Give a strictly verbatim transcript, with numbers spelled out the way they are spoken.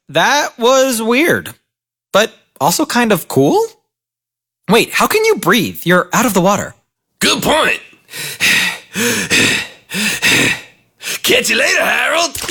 That was weird, but also kind of cool. Wait, how can you breathe? You're out of the water. Good point. Catch you later, Harold.